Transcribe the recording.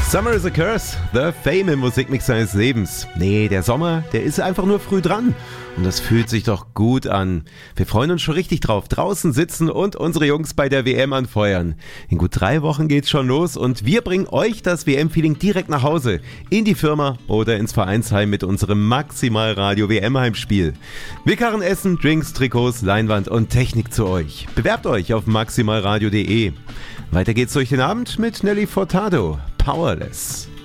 Summer is a curse, the fame im Musikmix seines Lebens. Nee, der Sommer, der ist einfach nur früh dran. Und das fühlt sich doch gut an. Wir freuen uns schon richtig drauf, draußen sitzen und unsere Jungs bei der WM anfeuern. In gut 3 Wochen geht's schon los und wir bringen euch das WM-Feeling direkt nach Hause, in die Firma oder ins Vereinsheim mit unserem Maximal Radio WM-Heimspiel. Wir karren Essen, Drinks, Trikots, Leinwand und Technik zu euch. Bewerbt euch auf maximalradio.de. Weiter geht's durch den Abend mit Nelly Furtado. Powerless.